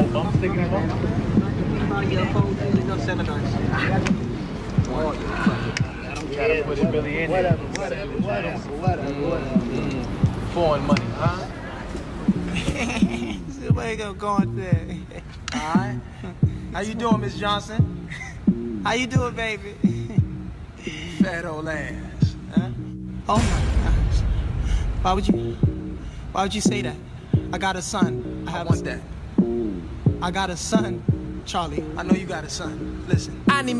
bump sticky bump. Try to put it really in there. Foreign money, huh? See where you going there. Alright. How you doing, Miss Johnson? How you doing, baby? Fat old ass. Huh? Oh my gosh. Why would you say that? I got a son. I want that. I got a son, Charlie. I know you got a son. Listen. I need